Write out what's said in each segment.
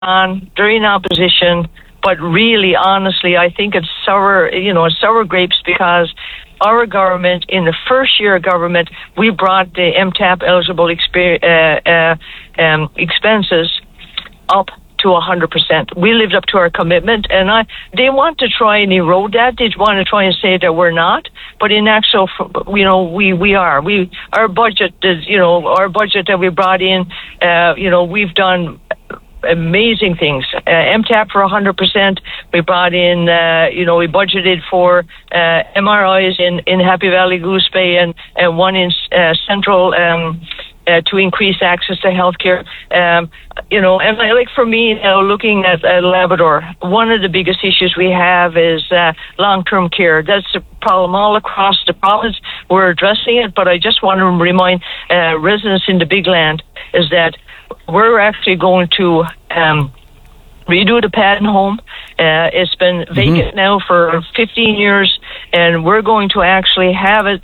on, they're in opposition, but really, honestly, I think it's sour grapes, because our government, in the first year of government, we brought the MTAP eligible expenses up to 100%. We lived up to our commitment, and they want to try and erode that. They want to try and say that we're not, but in actual, we are. Our budget is, our budget that we brought in, we've done amazing things. MTAP for 100%. We brought in, we budgeted for MRIs in Happy Valley Goose Bay and one in Central to increase access to healthcare. And like for me now, looking at Labrador, one of the biggest issues we have is long-term care. That's a problem all across the province. We're addressing it, but I just want to remind residents in the Big Land is that we're actually going to redo the Paddon home. It's been vacant now for 15 years, and we're going to actually have it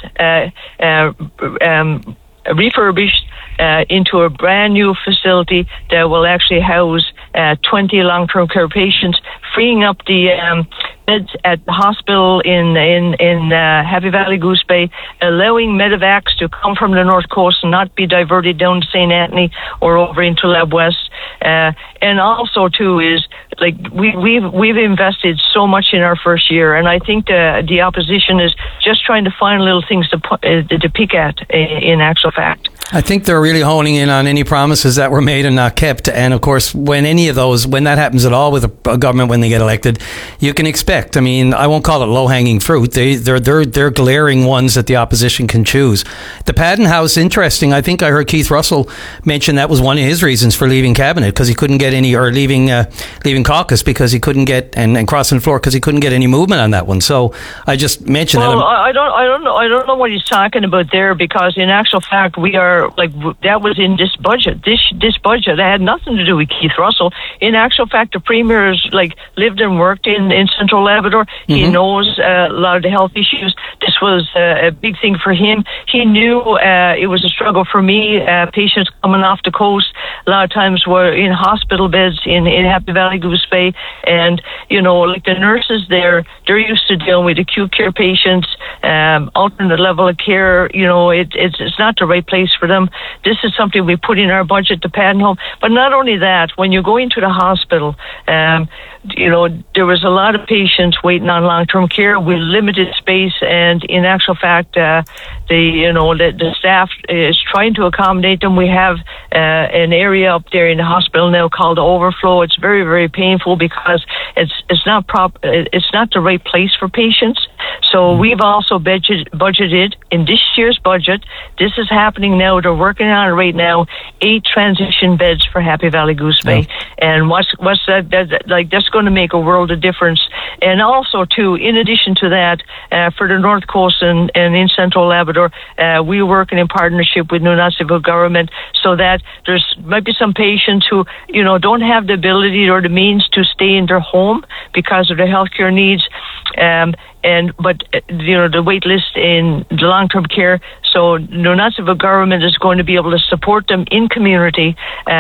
refurbished into a brand new facility that will actually house 20 long-term care patients, freeing up the beds at the hospital in Happy Valley Goose Bay, allowing medevacs to come from the North Coast and not be diverted down to St. Anthony or over into Lab West. And also too is like we've invested so much in our first year, and I think the opposition is just trying to find little things to pick at. In actual fact, I think they're really honing in on any promises that were made and not kept. And of course, when that happens at all with a government when they get elected, you can expect. I mean, I won't call it low-hanging fruit. They're glaring ones that the opposition can choose. The Paddon House, interesting. I think I heard Keith Russell mention that was one of his reasons for leaving cabinet, because he couldn't get any, or leaving caucus because he couldn't get, and crossing the floor because he couldn't get any movement on that one. So I just mentioned that. Well, I don't know what he's talking about there, because in actual fact we are that was in this budget. This budget had nothing to do with Keith Russell. In actual fact, the premier's lived and worked in Central Labrador. He knows a lot of the health issues. This was a big thing for him. He knew it was a struggle for me. Patients coming off the coast a lot of times were in hospital beds in Happy Valley Goose Bay, and the nurses there, they're used to dealing with acute care patients, alternate level of care. It's not the right place for them. This is something we put in our budget, the Paddon home. But not only that, when you go into the hospital, there was a lot of patients waiting on long-term care with limited space, and in actual fact, the staff is trying to accommodate them. We have an area up there in the hospital now called the overflow. It's very, very painful because it's not it's not the right place for patients. So we've also budgeted in this year's budget. This is happening now. They're working on it right now. 8 transition beds for Happy Valley Goose Bay, and what's that? That's going to make a world of difference. And also, too, in addition to that, for the North Coast and in Central Labrador, we're working in partnership with Nunavut government, so that there's might be some patients who don't have the ability or the means to stay in their home because of their healthcare needs. But the wait list in the long-term care, so Nunavut government is going to be able to support them in community,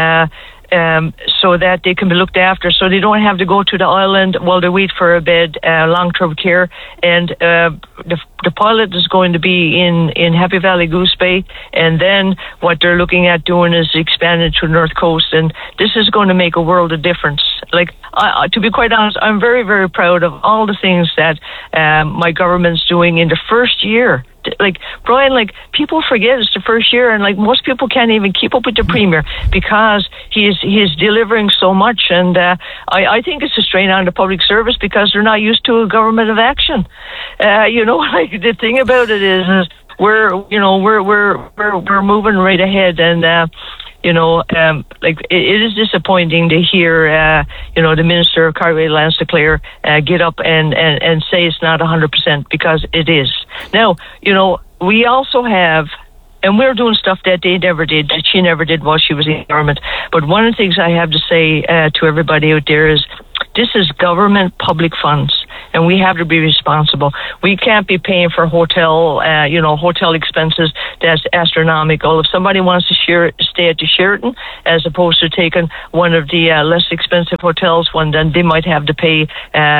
so that they can be looked after, so they don't have to go to the island while they wait for a bed, long-term care. And the pilot is going to be in Happy Valley Goose Bay, and then what they're looking at doing is expanding to the North Coast, and this is going to make a world of difference. To be quite honest, I'm very, very proud of all the things that my government's doing in the first year. Brian, people forget it's the first year, and most people can't even keep up with the premier because he's delivering so much, and I think it's a strain on the public service because they're not used to a government of action. The thing about it is we're moving right ahead, and it is disappointing to hear, the Minister, Carly Lance Declare, get up and say it's not 100%, because it is. Now, we also have, and we're doing stuff that they never did, that she never did while she was in government. But one of the things I have to say to everybody out there is, this is government public funds. and we have to be responsible. We can't be paying for hotel expenses that's astronomical. If somebody wants to stay at the Sheraton as opposed to taking one of the less expensive hotels, then they might have to pay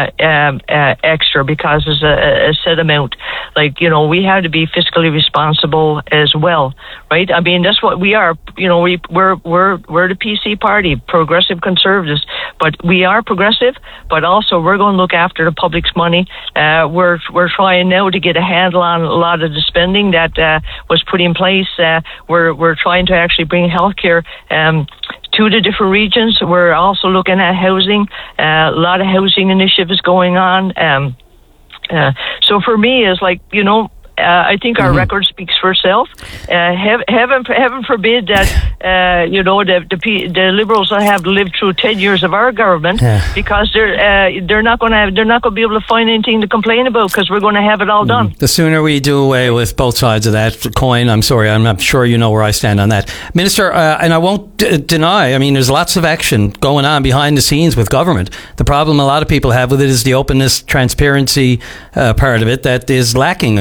extra because there's a set amount. Like, we have to be fiscally responsible as well, right? I mean, that's what we are. We're the PC party, Progressive Conservatives, but we are progressive, but also we're going to look after the public's money. We're trying now to get a handle on a lot of the spending that was put in place. We're trying to actually bring healthcare to the different regions. We're also looking at housing. A lot of housing initiatives going on. So for me, it's like, I think our record speaks for itself. Heaven forbid that the Liberals have lived through 10 years of our government, because they're not going to be able to find anything to complain about because we're going to have it all done. The sooner we do away with both sides of that coin, I'm sorry, I'm not sure you know where I stand on that, Minister. And I won't deny. I mean, there's lots of action going on behind the scenes with government. The problem a lot of people have with it is the openness, transparency part of it that is lacking.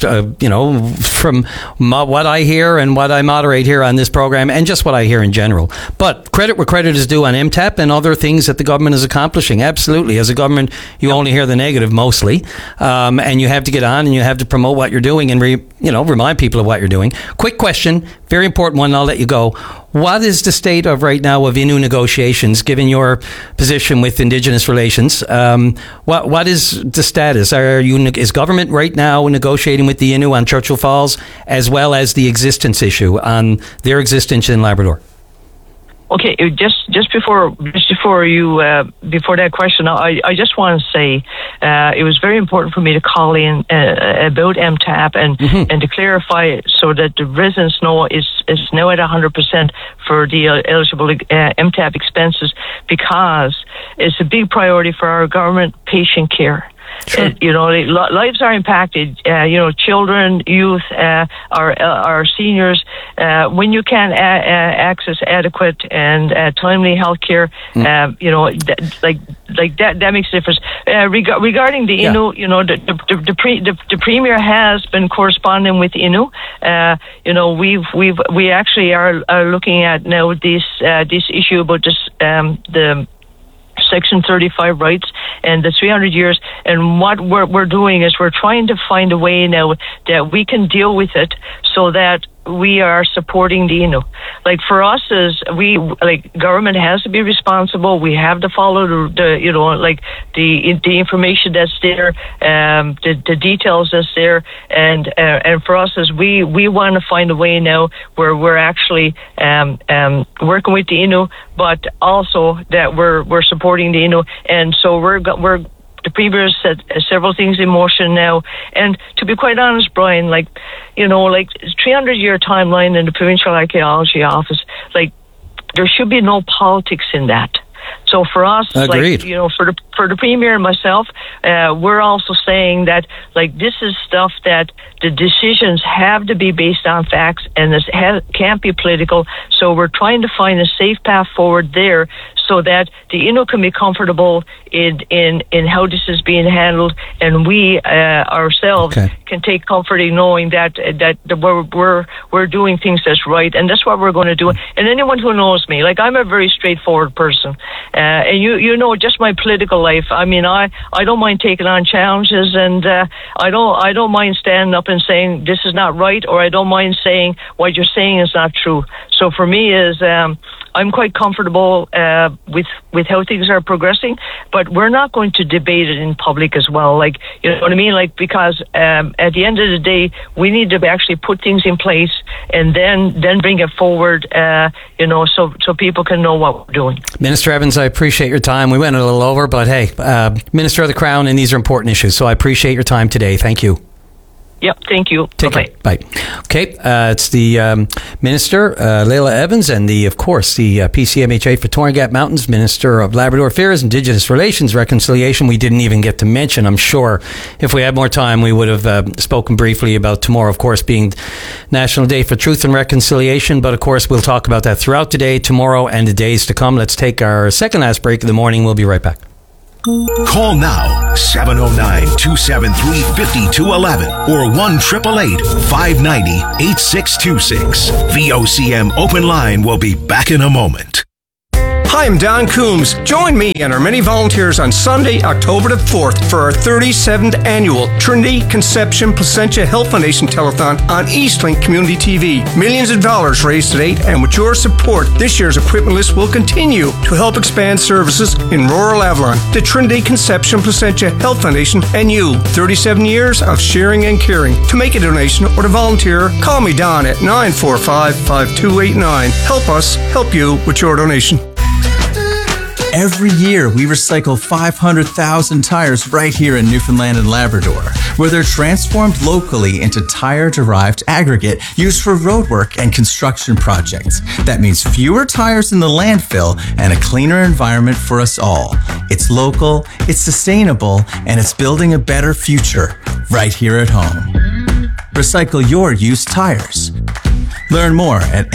From what I hear and what I moderate here on this program, and just what I hear in general. But credit where credit is due on MTAP and other things that the government is accomplishing. Absolutely. As a government, you only hear the negative mostly. And you have to get on and you have to promote what you're doing and remind people of what you're doing. Quick question, very important one, and I'll let you go. What is the state of right now of Innu negotiations, given your position with Indigenous relations? What is the status? Is government right now negotiating with the Innu on Churchill Falls, as well as the existence issue on their existence in Labrador? Okay, just before that question, I just want to say it was very important for me to call in about MTAP and to clarify it so that the residents know it's now at 100% for the eligible MTAP expenses, because it's a big priority for our government, patient care. Sure. Lives are impacted. Children, youth, our seniors. When you can't access adequate and timely health care, that makes a difference. Regarding the Innu, the Premier has been corresponding with Innu. We actually are looking at now this issue about this the Section 35 rights and the 300 years. And what we're doing is we're trying to find a way now that we can deal with it so that we are supporting the Innu. Like, for us, government has to be responsible. We have to follow the information that's there, the details that's there, and for us, we want to find a way now where we're actually working with the Innu, but also that we're supporting the Innu, and so we're the Premier has set several things in motion now. And to be quite honest, Brian, 300-year timeline in the Provincial Archaeology Office, there should be no politics in that. So for us, agreed. For the Premier and myself, we're also saying that this is stuff that the decisions have to be based on facts and this can't be political. So we're trying to find a safe path forward there, so that the Innu can be comfortable in how this is being handled, and we ourselves can take comfort in knowing that we're doing things that's right, and that's what we're going to do. And anyone who knows me, I'm a very straightforward person, and you know just my political life. I mean, I don't mind taking on challenges, and I don't mind standing up and saying this is not right, or I don't mind saying what you're saying is not true. So for me is I'm quite comfortable with how things are progressing, but we're not going to debate it in public as well. You know what I mean? Because at the end of the day, we need to actually put things in place and then bring it forward, so people can know what we're doing. Minister Evans, I appreciate your time. We went a little over, but hey, Minister of the Crown, and these are important issues, so I appreciate your time today. Thank you. Yep, thank you. Take care. Bye. Okay, it's the Minister, Leila Evans, and of course, the PCMHA for Torn Gap Mountains, Minister of Labrador Affairs, Indigenous Relations, Reconciliation. We didn't even get to mention, I'm sure, if we had more time, we would have spoken briefly about tomorrow, of course, being National Day for Truth and Reconciliation. But, of course, we'll talk about that throughout today, tomorrow, and the days to come. Let's take our second last break of the morning. We'll be right back. Call now. 709-273-5211 or 1-888-590-8626. VOCM Open Line will be back in a moment. Hi, I'm Don Coombs. Join me and our many volunteers on Sunday, October the 4th for our 37th annual Trinity Conception Placentia Health Foundation Telethon on Eastlink Community TV. Millions of dollars raised to date, and with your support, this year's equipment list will continue to help expand services in rural Avalon. The Trinity Conception Placentia Health Foundation and you. 37 years of sharing and caring. To make a donation or to volunteer, call me Don at 945-5289. Help us help you with your donation. Every year, we recycle 500,000 tires right here in Newfoundland and Labrador, where they're transformed locally into tire-derived aggregate used for roadwork and construction projects. That means fewer tires in the landfill and a cleaner environment for us all. It's local, it's sustainable, and it's building a better future right here at home. Recycle your used tires. Learn more at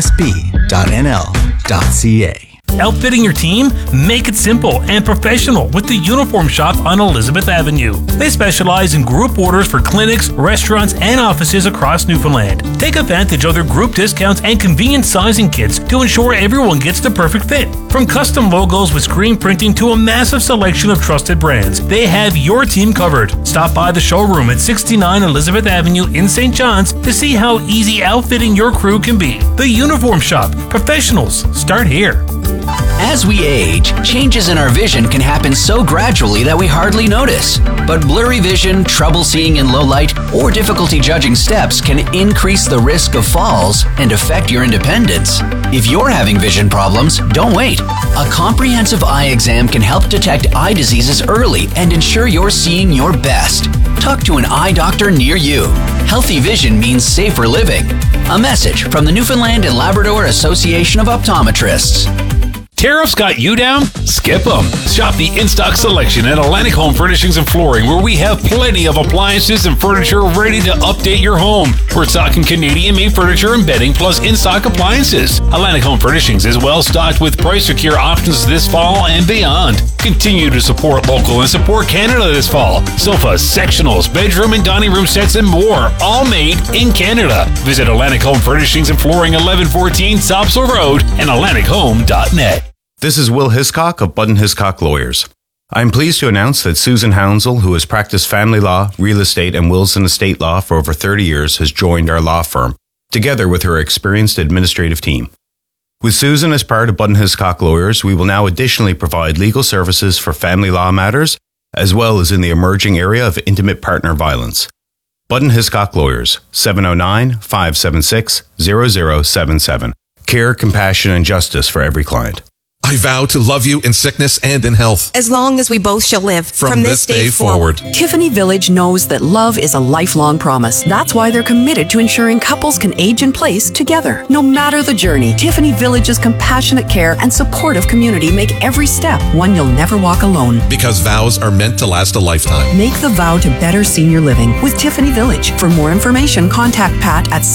mmsb.nl.ca. Outfitting your team? Make it simple and professional with the Uniform Shop on Elizabeth Avenue. They specialize in group orders for clinics, restaurants, and offices across Newfoundland. Take advantage of their group discounts and convenient sizing kits to ensure everyone gets the perfect fit. From custom logos with screen printing to a massive selection of trusted brands, they have your team covered. Stop by the showroom at 69 Elizabeth Avenue in St. John's to see how easy outfitting your crew can be. The Uniform Shop. Professionals start here. As we age, changes in our vision can happen so gradually that we hardly notice. But blurry vision, trouble seeing in low light, or difficulty judging steps can increase the risk of falls and affect your independence. If you're having vision problems, don't wait. A comprehensive eye exam can help detect eye diseases early and ensure you're seeing your best. Talk to an eye doctor near you. Healthy vision means safer living. A message from the Newfoundland and Labrador Association of Optometrists. Tariffs got you down? Skip them. Shop the in-stock selection at Atlantic Home Furnishings and Flooring, where we have plenty of appliances and furniture ready to update your home. We're stocking Canadian-made furniture and bedding, plus in-stock appliances. Atlantic Home Furnishings is well-stocked with price-secure options this fall and beyond. Continue to support local and support Canada this fall. Sofas, sectionals, bedroom and dining room sets, and more, all made in Canada. Visit Atlantic Home Furnishings and Flooring, 1114 Sopswell Road, and AtlanticHome.net. This is Will Hiscock of Budden Hiscock Lawyers. I am pleased to announce that Susan Hounsell, who has practiced family law, real estate, and wills and estate law for over 30 years, has joined our law firm, together with her experienced administrative team. With Susan as part of Budden Hiscock Lawyers, we will now additionally provide legal services for family law matters, as well as in the emerging area of intimate partner violence. Budden Hiscock Lawyers, 709-576-0077. Care, compassion, and justice for every client. I vow to love you in sickness and in health, as long as we both shall live. From this day forward. Tiffany Village knows that love is a lifelong promise. That's why they're committed to ensuring couples can age in place together. No matter the journey, Tiffany Village's compassionate care and supportive community make every step one you'll never walk alone. Because vows are meant to last a lifetime. Make the vow to better senior living with Tiffany Village. For more information, contact Pat at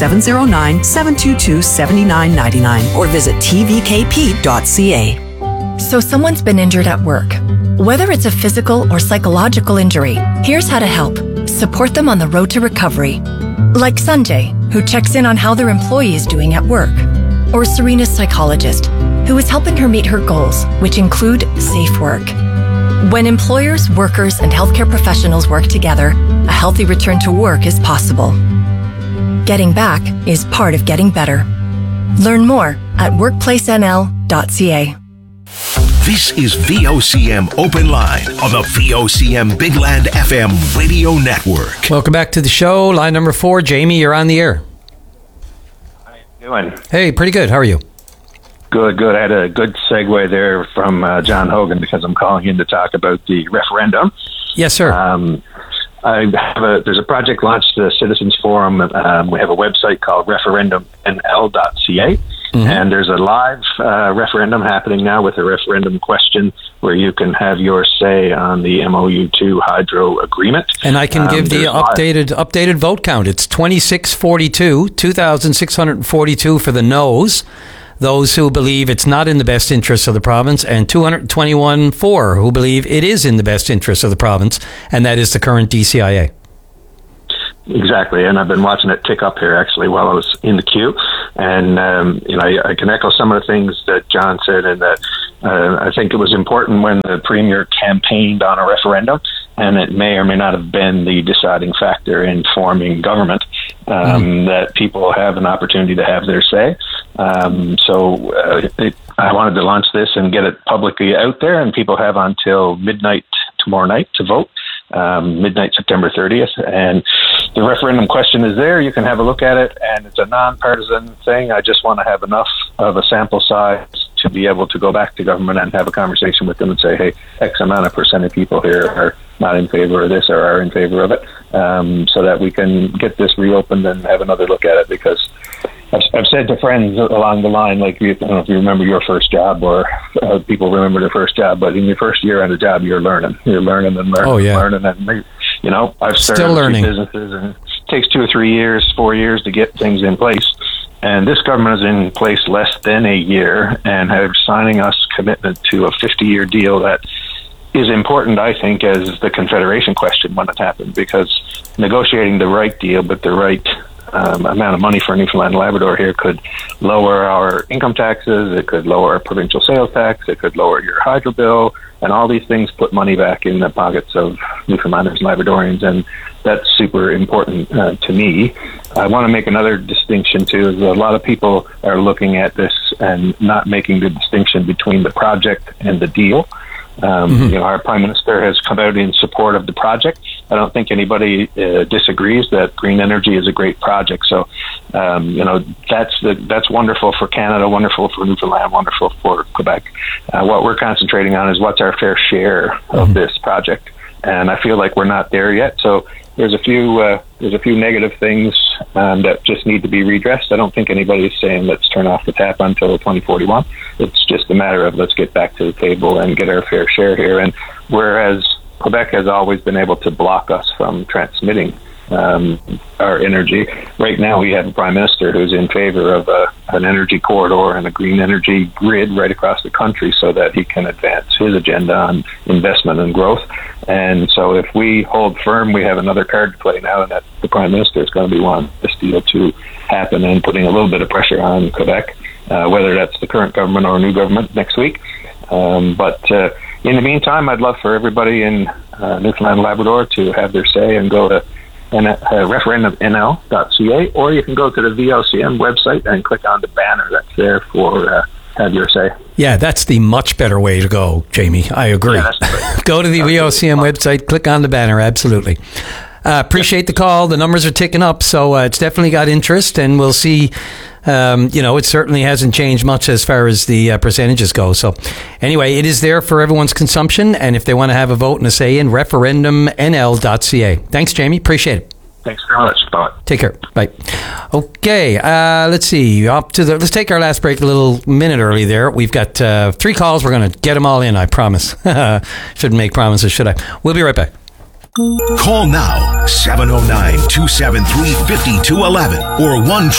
709-722-7999 or visit tvkp.ca. So someone's been injured at work. Whether it's a physical or psychological injury, here's how to help. Support them on the road to recovery. Like Sanjay, who checks in on how their employee is doing at work. Or Serena's psychologist, who is helping her meet her goals, which include safe work. When employers, workers, and healthcare professionals work together, a healthy return to work is possible. Getting back is part of getting better. Learn more at workplacenl.ca. This is VOCM Open Line on the VOCM Big Land FM radio network. Welcome back to the show. Line number 4. Jamie, you're on the air. How you doing? Hey, pretty good. How are you? Good. I had a good segue there from John Hogan because I'm calling in to talk about the referendum. Yes, sir. There's a project launched, the Citizens Forum. We have a website called referendumnl.ca. Mm-hmm. And there's a live referendum happening now with a referendum question where you can have your say on the MOU2 hydro agreement. And I can give the updated vote count. It's 2642, 2,642 for the no's. those who believe it's not in the best interest of the province, and 221 for who believe it is in the best interest of the province, and that is the current DCIA. Exactly, and I've been watching it tick up here actually while I was in the queue, and I can echo some of the things that John said, and that I think it was important when the Premier campaigned on a referendum, and it may or may not have been the deciding factor in forming government, that people have an opportunity to have their say. I wanted to launch this and get it publicly out there, and people have until midnight tomorrow night to vote. Midnight September 30th, and the referendum question is there. You can have a look at it, and it's a nonpartisan thing. I just want to have enough of a sample size to be able to go back to government and have a conversation with them and say, hey, X amount of percent of people here are not in favor of this or are in favor of it, so that we can get this reopened and have another look at it. Because I've said to friends along the line, like, I don't know if you remember your first job, or people remember their first job, but in your first year on the job, you're learning and learning and learning. And, you know, I've started a few businesses, and it takes 2 or 3 years, 4 years to get things in place. And this government is in place less than a year, and are signing us commitment to a 50-year deal that is important, I think, as the Confederation question when it happened, because negotiating the right deal, but the right amount of money for Newfoundland and Labrador here could lower our income taxes, it could lower our provincial sales tax, it could lower your hydro bill, and all these things put money back in the pockets of Newfoundlanders and Labradorians, and that's super important to me. I want to make another distinction too, is a lot of people are looking at this and not making the distinction between the project and the deal. You know, our Prime Minister has come out in support of the project. I don't think anybody disagrees that green energy is a great project. So, you know, that's wonderful for Canada, wonderful for Newfoundland, wonderful for Quebec. What we're concentrating on is what's our fair share of this project, and I feel like we're not there yet. So there's a few negative things that just need to be redressed. I don't think anybody's saying let's turn off the tap until 2041. It's just a matter of let's get back to the table and get our fair share here. And whereas Quebec has always been able to block us from transmitting our energy, right now we have a Prime Minister who's in favor of an energy corridor and a green energy grid right across the country so that he can advance his agenda on investment and growth. And so if we hold firm, we have another card to play now, and that the Prime Minister is going to be wanting this deal to happen and putting a little bit of pressure on Quebec, whether that's the current government or a new government next week. But in the meantime, I'd love for everybody in Newfoundland and Labrador to have their say and go to referendomnl.ca, or you can go to the VOCM website and click on the banner that's there for have your say. Yeah, that's the much better way to go, Jamie. I agree. Yeah, go to the VOCM website, click on the banner, absolutely. Appreciate the call. The numbers are ticking up, so it's definitely got interest, and we'll see. You know, it certainly hasn't changed much as far as the percentages go. So anyway, it is there for everyone's consumption, and if they want to have a vote and a say in, referendomnl.ca. Thanks, Jamie. Appreciate it. Thanks very much. Bye. Take care. Bye. Okay, let's see. Let's take our last break a little minute early there. We've got 3 calls. We're going to get them all in, I promise. Shouldn't make promises, should I? We'll be right back. Call now, 709-273-5211 or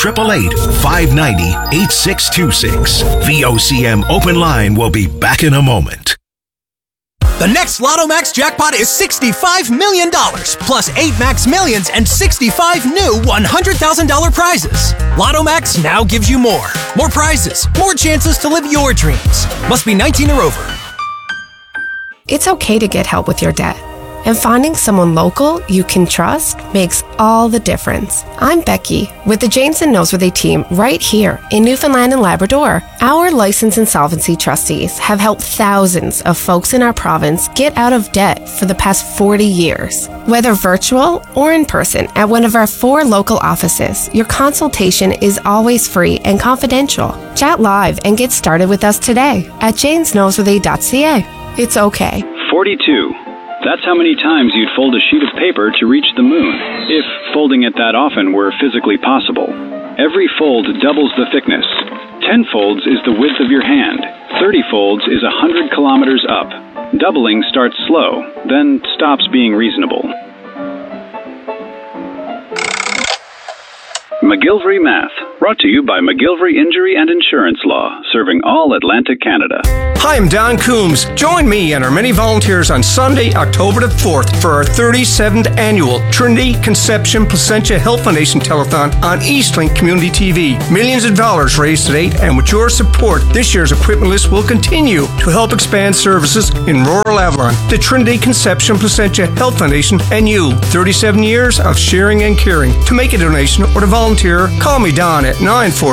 1-888-590-8626. VOCM Open Line will be back in a moment. The next Lotto Max jackpot is $65 million, plus 8 Max Millions and 65 new $100,000 prizes. Lotto Max now gives you more. More prizes, more chances to live your dreams. Must be 19 or over. It's okay to get help with your debt. And finding someone local you can trust makes all the difference. I'm Becky with the Janes and Noseworthy team right here in Newfoundland and Labrador. Our licensed insolvency trustees have helped thousands of folks in our province get out of debt for the past 40 years. Whether virtual or in person at one of our 4 local offices, your consultation is always free and confidential. Chat live and get started with us today at janesnoseworthy.ca. It's okay. 42. That's how many times you'd fold a sheet of paper to reach the moon, if folding it that often were physically possible. Every fold doubles the thickness. 10 folds is the width of your hand. 30 folds is 100 kilometers up. Doubling starts slow, then stops being reasonable. McGilvery Math, brought to you by McGilvery Injury and Insurance Law, serving all Atlantic Canada. Hi, I'm Don Coombs. Join me and our many volunteers on Sunday, October the 4th for our 37th annual Trinity Conception Placentia Health Foundation Telethon on Eastlink Community TV. Millions of dollars raised to date, and with your support, this year's equipment list will continue to help expand services in rural Avalon. The Trinity Conception Placentia Health Foundation and you. 37 years of sharing and caring. To make a donation or to volunteer, call me Don at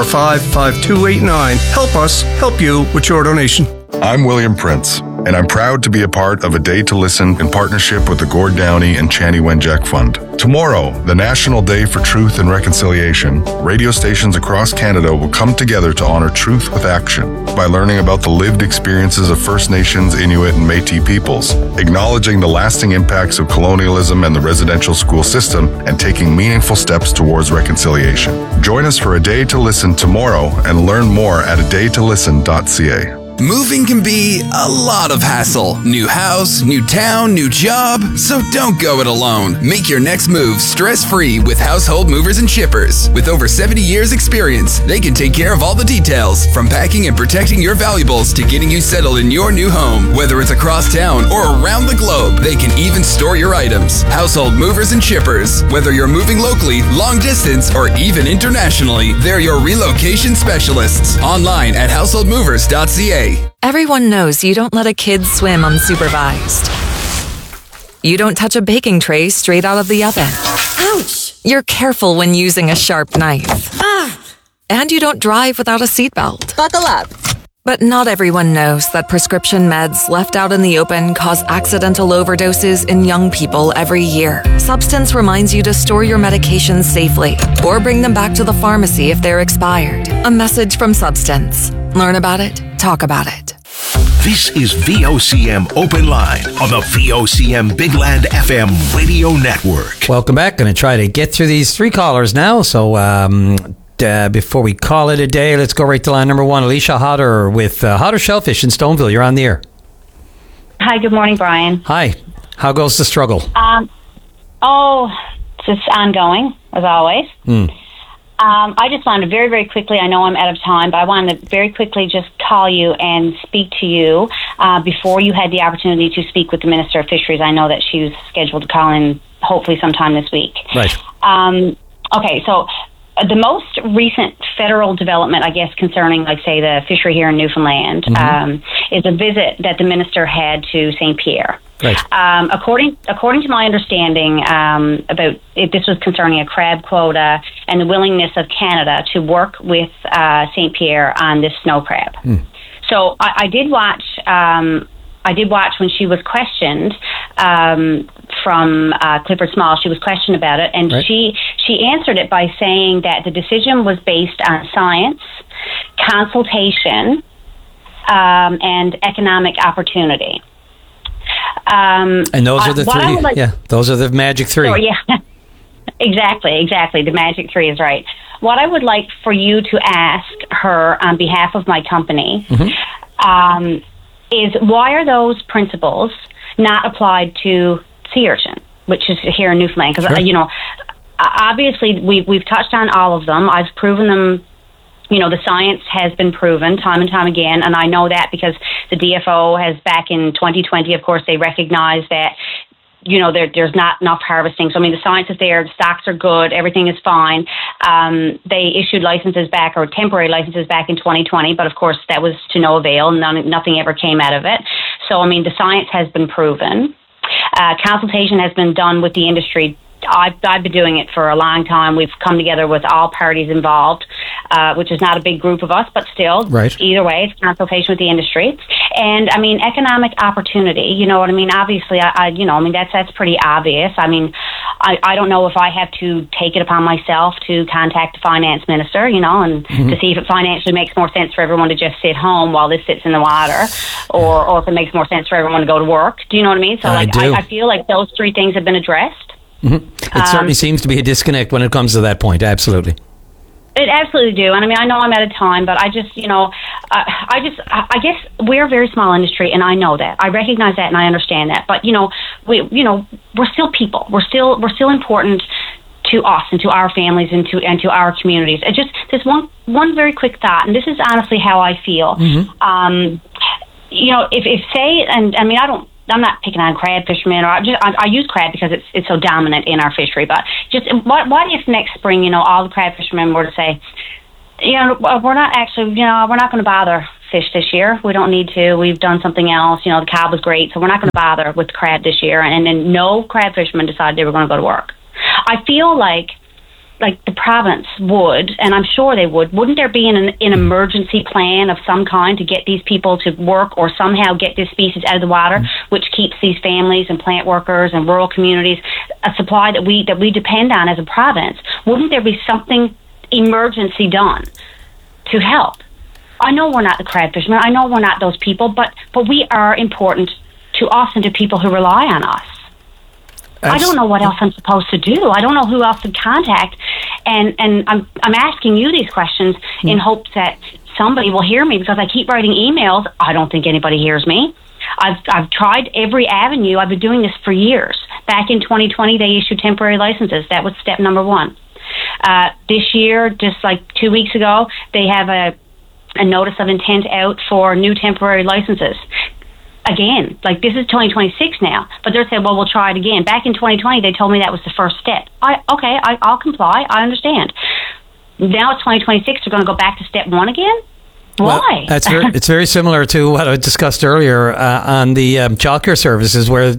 945-5289. Help us help you with your donation. I'm William Prince, and I'm proud to be a part of A Day to Listen in partnership with the Gord Downey and Chani Wenjack Fund. Tomorrow, the National Day for Truth and Reconciliation, radio stations across Canada will come together to honor truth with action by learning about the lived experiences of First Nations, Inuit, and Métis peoples, acknowledging the lasting impacts of colonialism and the residential school system, and taking meaningful steps towards reconciliation. Join us for A Day to Listen tomorrow and learn more at adaytolisten.ca. Moving can be a lot of hassle. New house, new town, new job. So don't go it alone. Make your next move stress-free with Household Movers and Shippers. With over 70 years experience, they can take care of all the details, from packing and protecting your valuables to getting you settled in your new home. Whether it's across town or around the globe, they can even store your items. Household Movers and Shippers. Whether you're moving locally, long distance, or even internationally, they're your relocation specialists. Online at householdmovers.ca. Everyone knows you don't let a kid swim unsupervised. You don't touch a baking tray straight out of the oven. Ouch! You're careful when using a sharp knife. Ah! And you don't drive without a seatbelt. Buckle up. But not everyone knows that prescription meds left out in the open cause accidental overdoses in young people every year. Substance reminds you to store your medications safely or bring them back to the pharmacy if they're expired. A message from Substance. Learn about it. Talk about it. This is VOCM Open Line on the VOCM Big Land FM radio network. Welcome back. Going to try to get through these three callers now. So before we call it a day, let's go right to line number one. Alicia Hodder with Hodder Shellfish in Stoneville. You're on the air. Hi, good morning, Brian. Hi. How goes the struggle? Just ongoing, as always. I just wanted to very, very quickly, I know I'm out of time, but I wanted to very quickly just call you and speak to you before you had the opportunity to speak with the Minister of Fisheries. I know that she was scheduled to call in hopefully sometime this week. Right. Okay, so the most recent federal development, I guess, concerning, like, say, the fishery here in Newfoundland, is a visit that the minister had to St. Pierre. Right. According to my understanding, this was concerning a crab quota and the willingness of Canada to work with St. Pierre on this snow crab. So I did watch. I did watch when she was questioned from Clifford Small. She was questioned about it, and she answered it by saying that the decision was based on science, consultation, and economic opportunity. And those are the three. Those are the magic three. Sure, yeah, exactly. The magic three is right. What I would like for you to ask her on behalf of my company is, why are those principles not applied to sea urchin, which is here in Newfoundland? Because obviously we've touched on all of them. I've proven them. The science has been proven time and time again, and I know that because the DFO has, back in 2020, of course, they recognized that, there's not enough harvesting. So, I mean, the science is there, the stocks are good, everything is fine. They issued licenses back, or temporary licenses back in 2020, but of course that was to no avail. Nothing ever came out of it. So, I mean, the science has been proven. Consultation has been done with the industry. I've been doing it for a long time. We've come together with all parties involved, which is not a big group of us, but still, either way, it's consultation with the industry. And, I mean, economic opportunity, you know what I mean? Obviously, that's pretty obvious. I mean, I don't know if I have to take it upon myself to contact the finance minister, and to see if it financially makes more sense for everyone to just sit home while this sits in the water, or if it makes more sense for everyone to go to work. Do you know what I mean? So, I feel like those three things have been addressed. It certainly seems to be a disconnect when it comes to that point. Absolutely. It absolutely do. And I mean, I know I'm out of time, but I just, I guess we're a very small industry, and I know that. I recognize that, and I understand that. But, we're still people. We're still important to us and to our families and to our communities. It just, there's one very quick thought, and this is honestly how I feel. You know, if say, and I mean, I'm not picking on crab fishermen, or I use crab because it's so dominant in our fishery. But just what if next spring, you know, all the crab fishermen were to say, you know, we're not going to bother fish this year. We don't need to. We've done something else. You know, the cob was great, so we're not going to bother with crab this year. And then no crab fishermen decided they were going to go to work. I feel like the province would, and I'm sure they would, wouldn't there be an emergency plan of some kind to get these people to work or somehow get this species out of the water, which keeps these families and plant workers and rural communities a supply that we depend on as a province? Wouldn't there be something emergency done to help? I know we're not the crab fishermen. I know we're not those people, but we are important to us and to people who rely on us. I don't know what else I'm supposed to do. I don't know who else to contact, and I'm asking you these questions in hopes that somebody will hear me, because I keep writing emails. I don't think anybody hears me. I've tried every avenue. I've been doing this for years. Back in 2020, they issued temporary licenses. That was step number one. This year, just like 2 weeks ago, they have a notice of intent out for new temporary licenses. Again, like, this is 2026 now, but they're saying, well, we'll try it again. Back in 2020, they told me that was the first step. I'll comply. I understand. Now it's 2026. They're going to go back to step one again? Why? Well, it's very similar to what I discussed earlier on the childcare services, where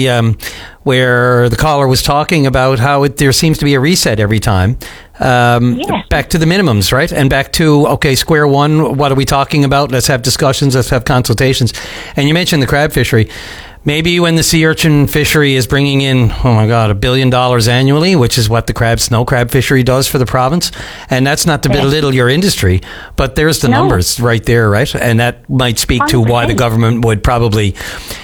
the caller was talking about how there seems to be a reset every time. Back to the minimums, right? And back to, square one, what are we talking about? Let's have discussions, let's have consultations. And you mentioned the crab fishery. Maybe when the sea urchin fishery is bringing in, $1 billion annually, which is what the snow crab fishery does for the province. And that's not to belittle your industry, but there's the numbers right there, right? And that might speak to why the government would probably,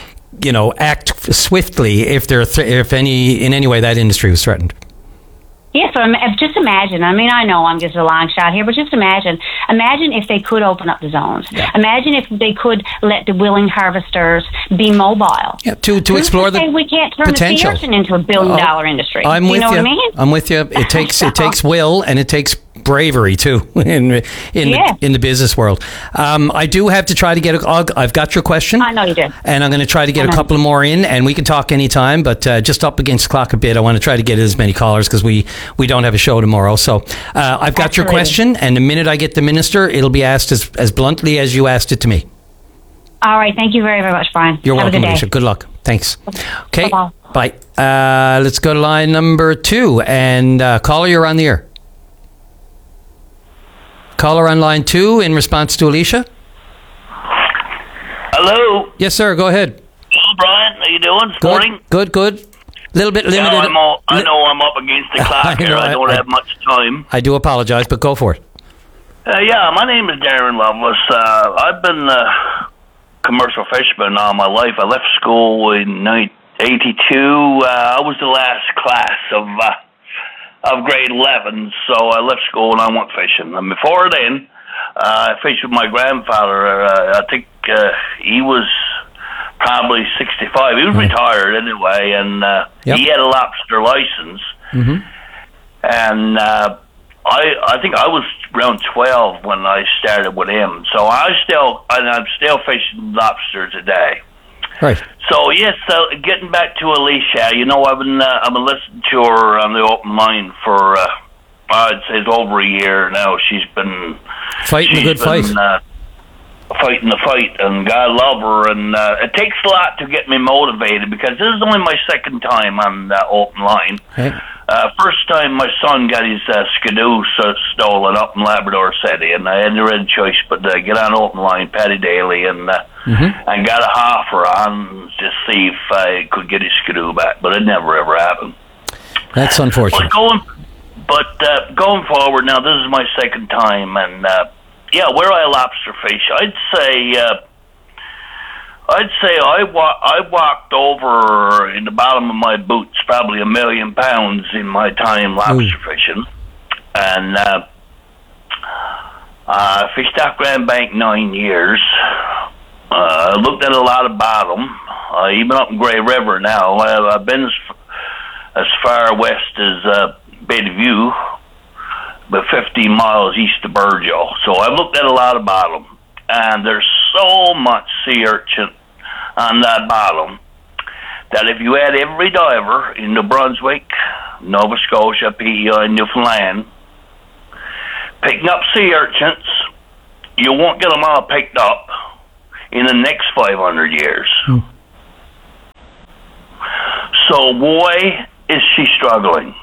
act swiftly if in any way that industry was threatened. Yeah, so just imagine. I mean, I know I'm just a long shot here, but just imagine. Imagine if they could open up the zones. Yeah. Imagine if they could let the willing harvesters be mobile. Yeah, to explore the potential. We can't turn the sea urchin into $1 billion industry. I'm with you. What I mean? I'm with you. It takes will, and it takes bravery too in the business world. I do have to try to get I've got your question. I know you do. And I'm going to try to get a couple more in, and we can talk anytime, but just up against the clock a bit. I want to try to get as many callers because we don't have a show tomorrow. So I've got your question, and the minute I get the minister, it'll be asked as bluntly as you asked it to me. All right. Thank you very, very much, Brian. You're Have welcome, a good Alicia. Good luck. Thanks. Okay. Bye-bye. Bye. Let's go to line number 2, and caller, you're on the air. Caller on line 2 in response to Alicia. Hello. Yes, sir. Go ahead. Hello, Brian. How you doing this morning? Good. Little bit limited. I know I'm up against the clock here. I don't have much time. I do apologize, but go for it. My name is Darren Lovelace. I've been a commercial fisherman all my life. I left school in 1982. I was the last class of grade 11, so I left school and I went fishing. And before then, I fished with my grandfather. I think he was probably 65. He was retired anyway, and he had a lobster license. Mm-hmm. And I think I was around 12 when I started with him. So I'm still fishing lobster today. Right. So yes, getting back to Alicia, I've been listening to her on the open line for I'd say it's over a year now. She's been fighting a good fight. Fighting the fight, and God love her. And it takes a lot to get me motivated, because this is only my second time on that open line. Okay. First time my son got his skidoo stolen up in Labrador City, and I had no other choice but to get on open line, Paddy Daly, and got a offer on to see if I could get his skidoo back, but it never ever happened. That's unfortunate. But going forward now, this is my second time, and where I lobster fish, I'd say I walked over in the bottom of my boots probably 1 million pounds in my time lobster fishing, and I fished off Grand Bank 9 years. I looked at a lot of bottom, even up in Grey River now. I've been as far west as Bayview, but 15 miles east of Burgeo. So I've looked at a lot of bottom, and there's so much sea urchin on that bottom that if you had every diver in New Brunswick, Nova Scotia, PEI, Newfoundland picking up sea urchins, you won't get them all picked up in the next 500 years. So why is she struggling?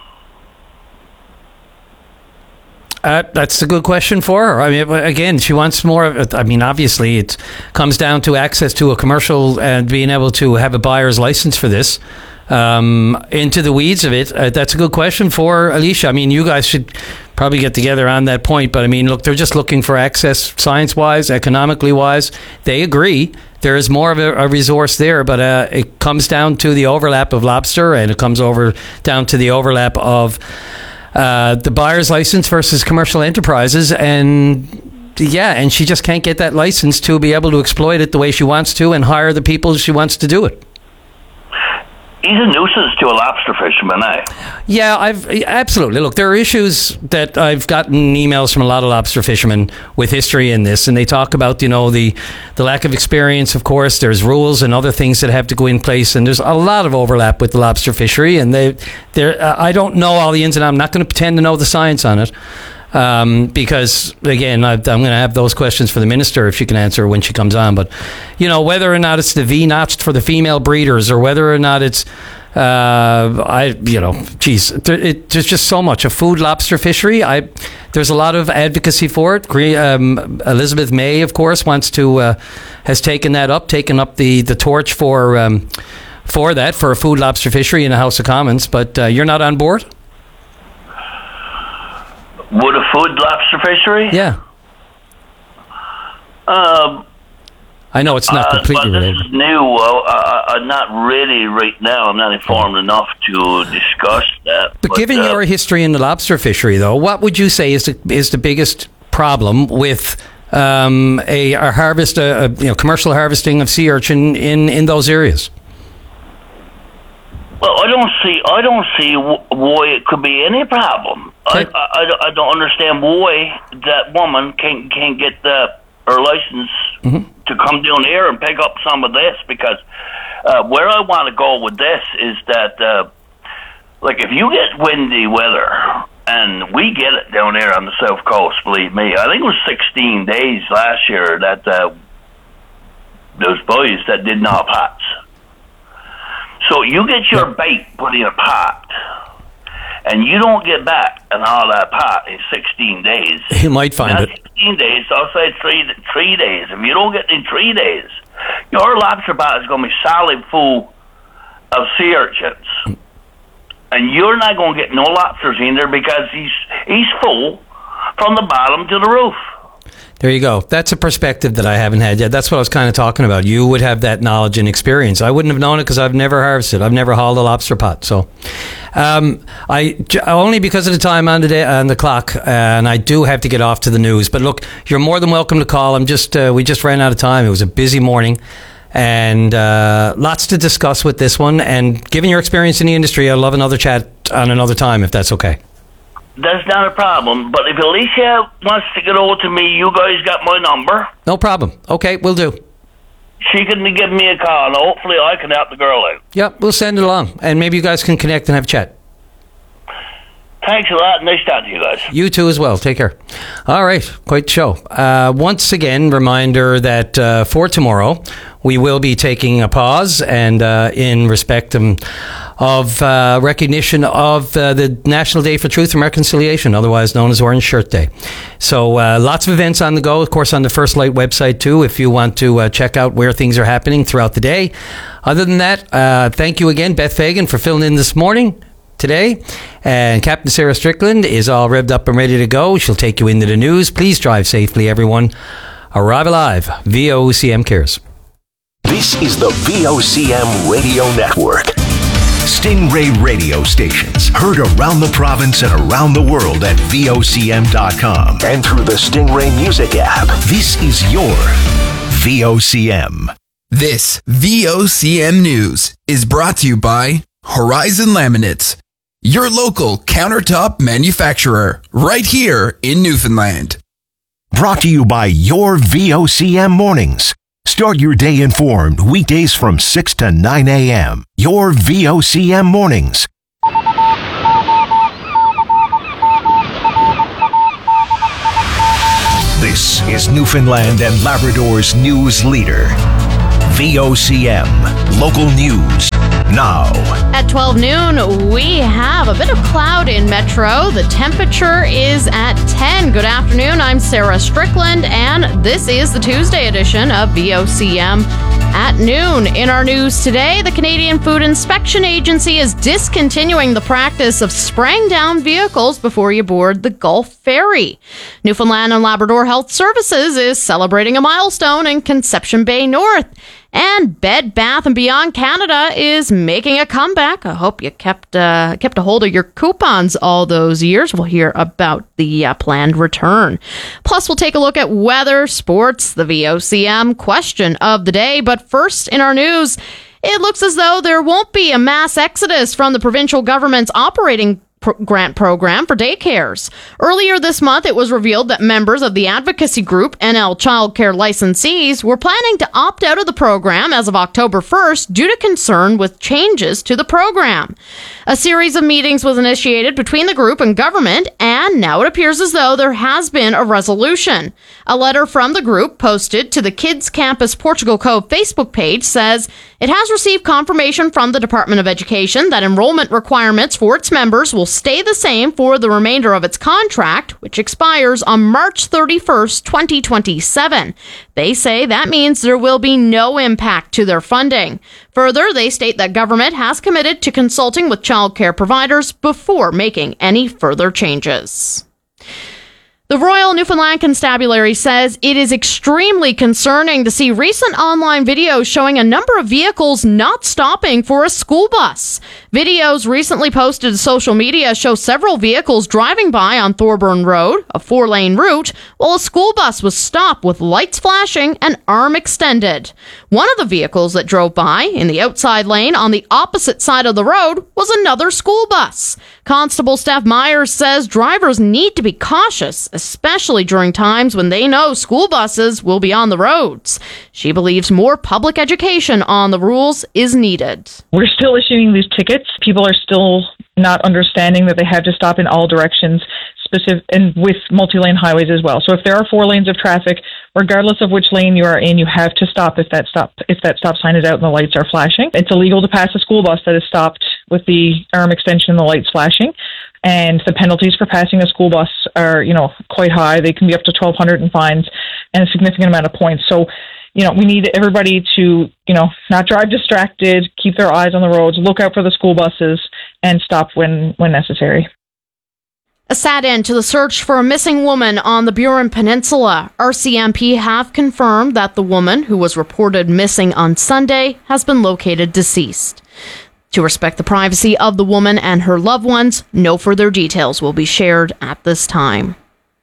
That's a good question for her. I mean, again, she wants more. I mean, obviously, it comes down to access to a commercial and being able to have a buyer's license for this. Into the weeds of it, that's a good question for Alicia. I mean, you guys should probably get together on that point. But I mean, look, they're just looking for access science-wise, economically-wise. They agree. There is more of a resource there, but it comes down to the overlap of lobster, and it comes down to the overlap of the buyer's license versus commercial enterprises. And she just can't get that license to be able to exploit it the way she wants to and hire the people she wants to do it. He's a nuisance to a lobster fisherman, eh? Yeah, absolutely. Look, there are issues that I've gotten emails from a lot of lobster fishermen with history in this, and they talk about, the lack of experience. Of course, there's rules and other things that have to go in place, and there's a lot of overlap with the lobster fishery. And I don't know all the ins and outs. I'm not going to pretend to know the science on it. Because again, I'm going to have those questions for the minister if she can answer when she comes on. But whether or not it's the V-notched for the female breeders, or whether or not it's there's just so much a food lobster fishery. There's a lot of advocacy for it. Elizabeth May, of course, has taken up the torch for a food lobster fishery in the House of Commons. But you're not on board? Would a food lobster fishery? Yeah. I know it's not completely but this related. is new. Not really right now. I'm not informed enough to discuss that. But given your history in the lobster fishery, though, what would you say is the biggest problem with a harvest, commercial harvesting of sea urchin in those areas? Well, I don't see why it could be any problem. I don't understand why that woman can't get her license to come down here and pick up some of this, because where I want to go with this is that, like, if you get windy weather, and we get it down here on the South Coast, believe me, I think it was 16 days last year that those boys that didn't have pots. So you get your bait put in a pot, and you don't get back and all that pot in 16 days. You might find it. 16 days, I'll say 3 days. If you don't get it in 3 days, your lobster pot is going to be solid full of sea urchins. And you're not going to get no lobsters in there because he's full from the bottom to the roof. There you go. That's a perspective that I haven't had yet. That's what I was kind of talking about. You would have that knowledge and experience. I wouldn't have known it because I've never harvested. I've never hauled a lobster pot. So, only because of the time on the clock, and I do have to get off to the news. But look, you're more than welcome to call. We just ran out of time. It was a busy morning, and lots to discuss with this one. And given your experience in the industry, I'd love another chat on another time if that's okay. That's not a problem. But if Alicia wants to get over to me, you guys got my number. No problem. Okay, we'll do. She can give me a call, and hopefully I can help the girl out. Yep, we'll send it along. And maybe you guys can connect and have a chat. Thanks a lot. Nice talking to you guys. You too as well. Take care. All right. Quite the show. Once again, reminder that for tomorrow, we will be taking a pause and in respect of recognition of the National Day for Truth and Reconciliation, otherwise known as Orange Shirt Day. So lots of events on the go, of course, on the First Light website, too, if you want to check out where things are happening throughout the day. Other than that, thank you again, Beth Fagan, for filling in this morning. Today, and Captain Sarah Strickland is all revved up and ready to go. She'll take you into the news. Please drive safely, everyone. Arrive alive. VOCM cares. This is the VOCM Radio Network. Stingray radio stations heard around the province and around the world at VOCM.com and through the Stingray Music app. This is your VOCM. This VOCM News is brought to you by Horizon Laminates. Your local countertop manufacturer, right here in Newfoundland. Brought to you by your VOCM mornings. Start your day informed weekdays from 6 to 9 a.m. Your VOCM mornings. This is Newfoundland and Labrador's news leader. VOCM, local news, now. At 12 noon, we have a bit of cloud in Metro. The temperature is at 10. Good afternoon, I'm Sarah Strickland, and this is the Tuesday edition of VOCM at noon. In our news today, the Canadian Food Inspection Agency is discontinuing the practice of spraying down vehicles before you board the Gulf Ferry. Newfoundland and Labrador Health Services is celebrating a milestone in Conception Bay North. And Bed Bath & Beyond Canada is making a comeback. I hope you kept a hold of your coupons all those years. We'll hear about the planned return. Plus, we'll take a look at weather, sports, the VOCM question of the day. But first, in our news, it looks as though there won't be a mass exodus from the provincial government's operating grant program for daycares. Earlier this month, it was revealed that members of the advocacy group NL Childcare Licensees were planning to opt out of the program as of October 1st due to concern with changes to the program. A series of meetings was initiated between the group and government, and now it appears as though there has been a resolution. A letter from the group posted to the Kids Campus Portugal Cove Facebook page says it has received confirmation from the Department of Education that enrollment requirements for its members will stay the same for the remainder of its contract, which expires on March 31st, 2027. They say that means there will be no impact to their funding. Further, they state that government has committed to consulting with childcare providers before making any further changes. The Royal Newfoundland Constabulary says it is extremely concerning to see recent online videos showing a number of vehicles not stopping for a school bus. Videos recently posted to social media show several vehicles driving by on Thorburn Road, a 4-lane route, while a school bus was stopped with lights flashing and arm extended. One of the vehicles that drove by in the outside lane on the opposite side of the road was another school bus. Constable Steph Myers says drivers need to be cautious, especially during times when they know school buses will be on the roads. She believes more public education on the rules is needed. We're still issuing these tickets. People are still not understanding that they have to stop in all directions, and with multi-lane highways as well. So if there are 4 lanes of traffic, regardless of which lane you are in, you have to stop if that stop sign is out and the lights are flashing. It's illegal to pass a school bus that is stopped with the arm extension and the lights flashing. And the penalties for passing a school bus are, quite high. They can be up to $1,200 in fines and a significant amount of points. So, we need everybody to, not drive distracted, keep their eyes on the roads, look out for the school buses, and stop when necessary. A sad end to the search for a missing woman on the Burin Peninsula. RCMP have confirmed that the woman, who was reported missing on Sunday, has been located deceased. To respect the privacy of the woman and her loved ones, no further details will be shared at this time.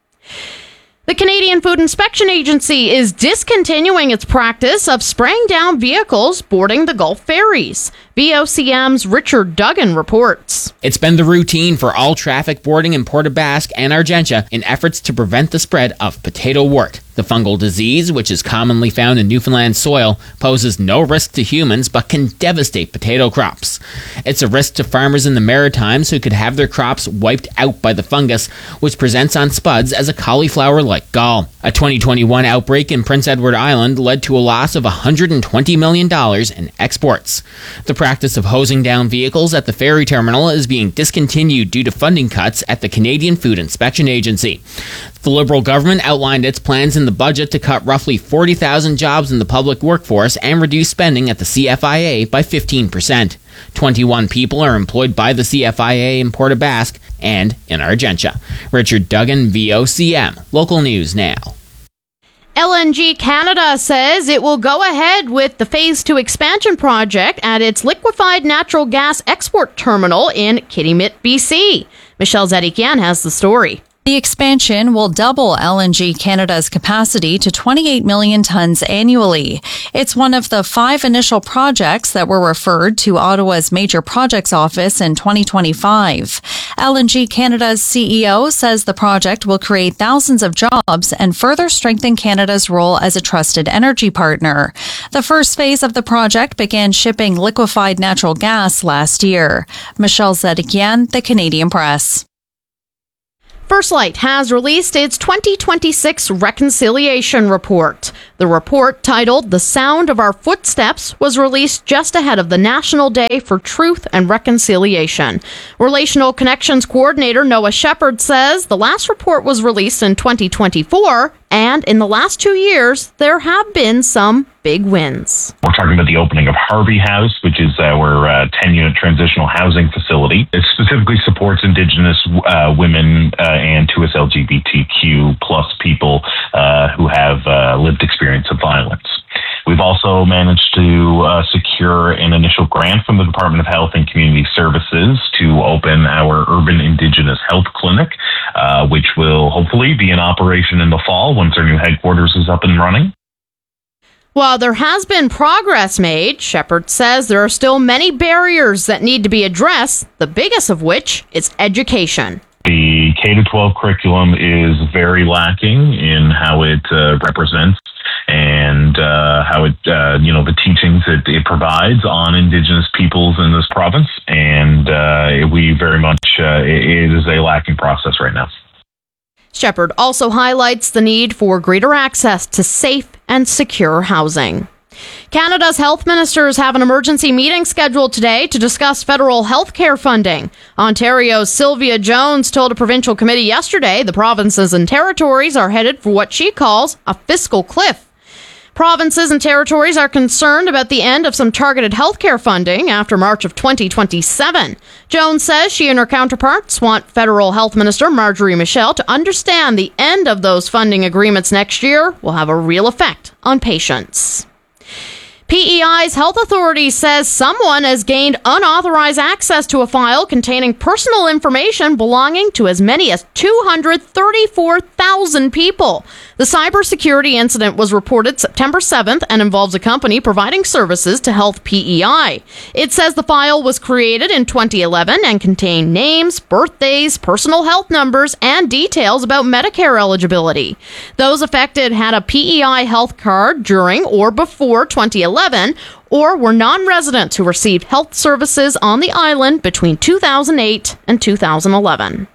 The Canadian Food Inspection Agency is discontinuing its practice of spraying down vehicles boarding the Gulf ferries. VOCM's Richard Duggan reports. It's been the routine for all traffic boarding in Port aux Basques and Argentia in efforts to prevent the spread of potato wart. The fungal disease, which is commonly found in Newfoundland soil, poses no risk to humans but can devastate potato crops. It's a risk to farmers in the Maritimes who could have their crops wiped out by the fungus, which presents on spuds as a cauliflower-like gall. A 2021 outbreak in Prince Edward Island led to a loss of $120 million in exports. The practice of hosing down vehicles at the ferry terminal is being discontinued due to funding cuts at the Canadian Food Inspection Agency. The Liberal government outlined its plans in the budget to cut roughly 40,000 jobs in the public workforce and reduce spending at the CFIA by 15%. 21 people are employed by the CFIA in Port aux Basques and in Argentia. Richard Duggan, VOCM. Local News Now. LNG Canada says it will go ahead with the Phase 2 expansion project at its liquefied natural gas export terminal in Kittymit, BC. Michelle Zedikian has the story. The expansion will double LNG Canada's capacity to 28 million tons annually. It's one of the 5 initial projects that were referred to Ottawa's Major Projects Office in 2025. LNG Canada's CEO says the project will create thousands of jobs and further strengthen Canada's role as a trusted energy partner. The first phase of the project began shipping liquefied natural gas last year. Michelle Zedekian, The Canadian Press. First Light has released its 2026 Reconciliation Report. The report, titled The Sound of Our Footsteps, was released just ahead of the National Day for Truth and Reconciliation. Relational Connections Coordinator Noah Shepard says the last report was released in 2024, and in the last 2 years, there have been some big wins. We're talking about the opening of Harvey House, which is our 10-unit transitional housing facility. It specifically supports Indigenous women and 2S LGBTQ plus people who have lived experience of violence. We've also managed to secure an initial grant from the Department of Health and Community Services to open our Urban Indigenous Health Clinic, which will hopefully be in operation in the fall once our new headquarters is up and running. While there has been progress made, Shepard says there are still many barriers that need to be addressed, the biggest of which is education. The K-12 curriculum is very lacking in how it represents and how it, the teachings that it provides on Indigenous peoples in this province. And we very much, it is a lacking process right now. Shepard also highlights the need for greater access to safe and secure housing. Canada's health ministers have an emergency meeting scheduled today to discuss federal health care funding. Ontario's Sylvia Jones told a provincial committee yesterday the provinces and territories are headed for what she calls a fiscal cliff. Provinces and territories are concerned about the end of some targeted healthcare funding after March of 2027. Jones says she and her counterparts want Federal Health Minister Marjorie Michel to understand the end of those funding agreements next year will have a real effect on patients. PEI's health authority says someone has gained unauthorized access to a file containing personal information belonging to as many as 234,000 people. The cybersecurity incident was reported September 7th and involves a company providing services to Health PEI. It says the file was created in 2011 and contained names, birthdays, personal health numbers, and details about Medicare eligibility. Those affected had a PEI health card during or before 2011 or were non-residents who received health services on the island between 2008 and 2011.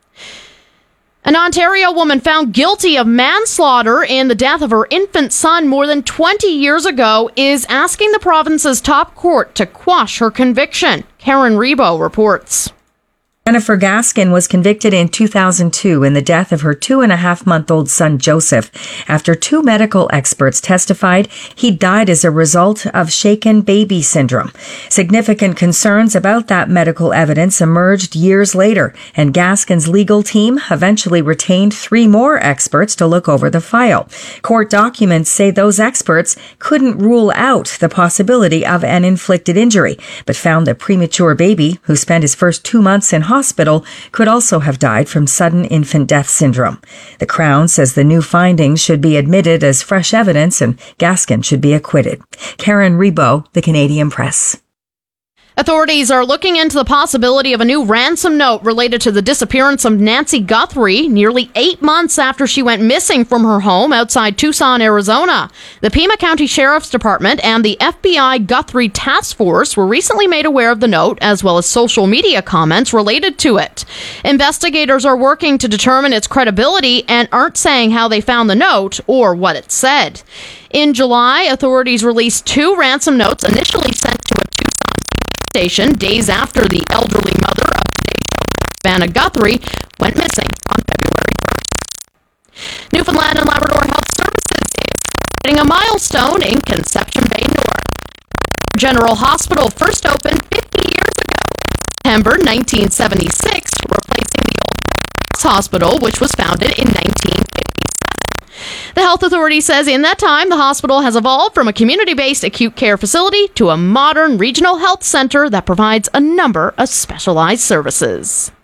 An Ontario woman found guilty of manslaughter in the death of her infant son more than 20 years ago is asking the province's top court to quash her conviction. Karen Rebo reports. Jennifer Gaskin was convicted in 2002 in the death of her 2.5-month-old son, Joseph, after 2 medical experts testified he died as a result of shaken baby syndrome. Significant concerns about that medical evidence emerged years later, and Gaskin's legal team eventually retained 3 more experts to look over the file. Court documents say those experts couldn't rule out the possibility of an inflicted injury, but found the premature baby, who spent his first 2 months in hospital, could also have died from sudden infant death syndrome. The Crown says the new findings should be admitted as fresh evidence and Gaskin should be acquitted. Karen Rebo, The Canadian Press. Authorities are looking into the possibility of a new ransom note related to the disappearance of Nancy Guthrie nearly 8 months after she went missing from her home outside Tucson, Arizona. The Pima County Sheriff's Department and the FBI Guthrie Task Force were recently made aware of the note, as well as social media comments related to it. Investigators are working to determine its credibility and aren't saying how they found the note or what it said. In July, authorities released 2 ransom notes initially sent to a Tucson station days after the elderly mother of Savannah Guthrie went missing on February 1st. Newfoundland and Labrador Health Services is hitting a milestone in Conception Bay North. General Hospital first opened 50 years ago, September 1976, replacing the old hospital, which was founded in 1957. The health authority says in that time, the hospital has evolved from a community-based acute care facility to a modern regional health center that provides a number of specialized services.